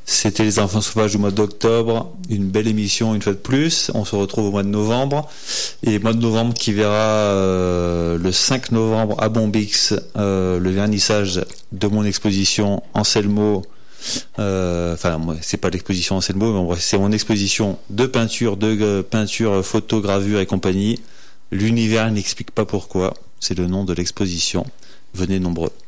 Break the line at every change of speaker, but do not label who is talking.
C'était Les Enfants Sauvages du mois d'octobre, une belle émission une fois de plus. On se retrouve au mois de novembre, et mois de novembre qui verra le 5 novembre à Bombix le vernissage de mon exposition Anselmo. C'est pas l'exposition Anselmo, mais bref, c'est mon exposition de peinture, photo, gravure et compagnie. L'univers n'explique pas pourquoi, c'est le nom de l'exposition. Venez nombreux.